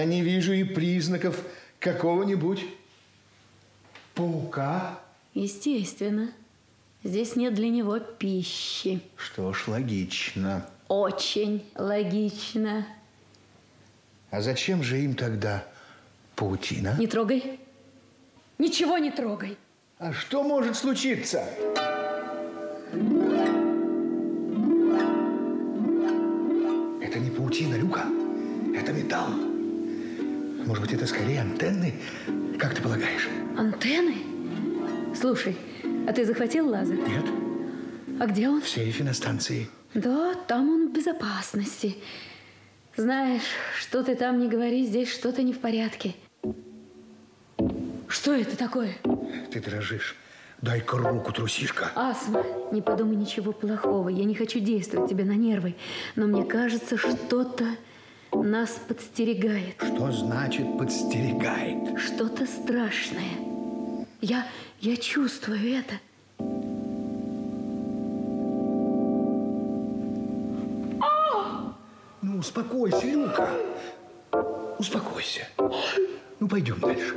Не вижу и признаков какого-нибудь паука. Естественно. Здесь нет для него пищи. Что ж, логично. Очень логично. А зачем же им тогда паутина? Не трогай. Ничего не трогай. А что может случиться? Это не паутина, Люка. Это металл. Может быть, это скорее антенны? Как ты полагаешь? Антенны? Слушай, а ты захватил лазер? Нет. А где он? В сейфе на станции. Да, там он в безопасности. Знаешь, что ты там не говори, здесь что-то не в порядке. Что это такое? Ты дрожишь. Дай-ка руку, трусишка. Асма, не подумай ничего плохого. Я не хочу действовать тебе на нервы. Но мне кажется, что-то нас подстерегает. Что значит подстерегает? Что-то страшное. Я чувствую это. Ну, успокойся, Люка. Успокойся. Ну, пойдем дальше.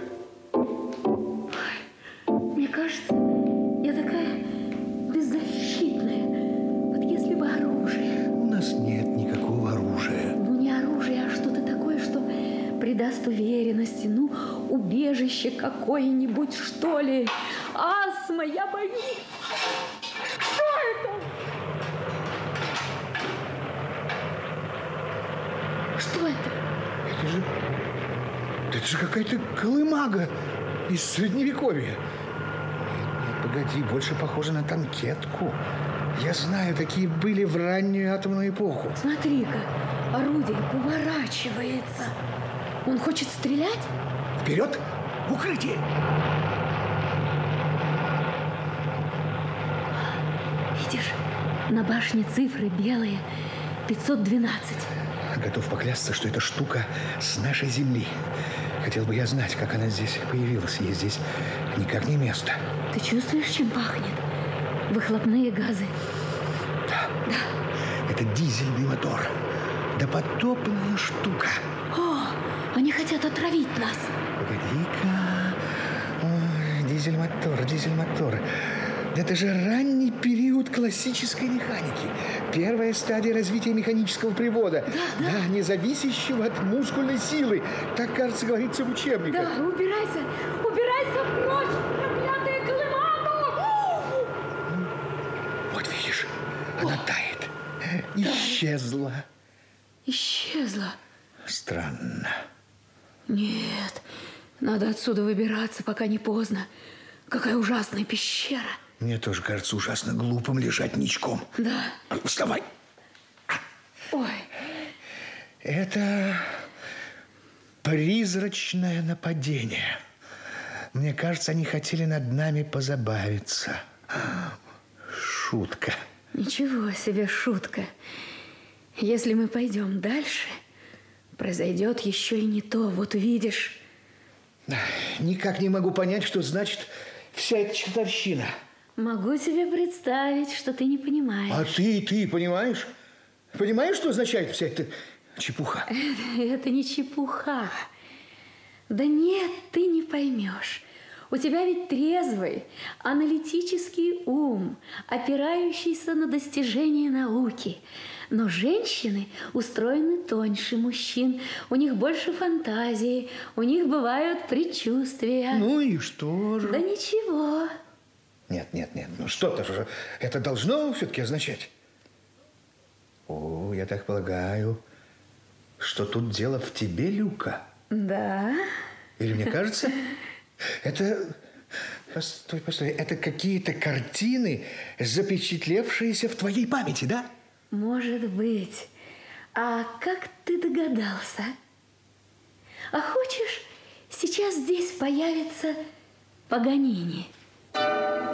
Мне кажется, я такая беззащитная. Вот если бы оружие. У нас нет никакого оружия. Ну, не оружие, а что-то такое, что придаст уверенности. Ну, убежище какое-нибудь, что ли. Асма, я боюсь. Что это? Что это? Это же какая-то колымага из Средневековья. Нет, погоди, больше похоже на танкетку. Я знаю, такие были в раннюю атомную эпоху. Смотри-ка, орудие поворачивается. Он хочет стрелять? Вперед! Укрытие! Видишь, на башне цифры белые. 512. Готов поклясться, что эта штука с нашей земли. Хотел бы я знать, как она здесь появилась. Ей здесь никак не место. Ты чувствуешь, чем пахнет? Выхлопные газы. Да. Это дизельный мотор. Допотопная штука. О, они хотят отравить нас. Погоди-ка. Ой, дизель-мотор. Это же ранний период классической механики. Первая стадия развития механического привода. Да, не зависящего от мускульной силы. Так, кажется, говорится в учебниках. Да, убирайся прочь, проклятая колымагу! Вот видишь, она тает. Исчезла. Исчезла. Странно. Нет, надо отсюда выбираться, пока не поздно. Какая ужасная пещера. Мне тоже кажется ужасно глупым лежать ничком. Да. Вставай. Ой. Это призрачное нападение. Мне кажется, они хотели над нами позабавиться. Шутка. Ничего себе шутка. Если мы пойдем дальше, произойдет еще и не то. Вот увидишь. Никак не могу понять, что значит вся эта чертовщина. Могу себе представить, что ты не понимаешь. А ты понимаешь? Понимаешь, что означает вся эта чепуха? Это не чепуха. Да нет, ты не поймешь. У тебя ведь трезвый, аналитический ум, опирающийся на достижения науки. Но женщины устроены тоньше мужчин. У них больше фантазии, у них бывают предчувствия. Ну и что же? Да ничего. Нет, ну что-то же это должно все-таки означать. О, я так полагаю, что тут дело в тебе, Люка. Да. Или мне кажется, это... Постой, это какие-то картины, запечатлевшиеся в твоей памяти, да? Может быть. А как ты догадался? А хочешь, сейчас здесь появится Паганини?